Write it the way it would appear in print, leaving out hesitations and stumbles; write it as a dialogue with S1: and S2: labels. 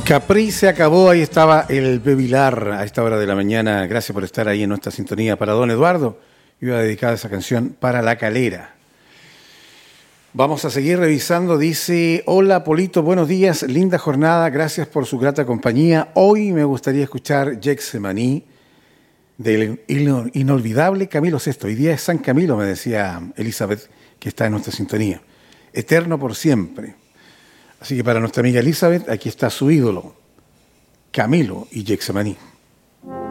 S1: Capri se acabó, ahí estaba el Bebilar a esta hora de la mañana. Gracias por estar ahí en nuestra sintonía. Para don Eduardo, iba a dedicar esa canción para La Calera. Vamos a seguir revisando. Dice: hola Polito, buenos días, linda jornada, gracias por su grata compañía. Hoy me gustaría escuchar Getsemaní del inolvidable Camilo Sesto. Hoy día es San Camilo, me decía Elizabeth, que está en nuestra sintonía. Eterno por siempre. Así que para nuestra amiga Elizabeth, aquí está su ídolo, Camilo y Getsemaní.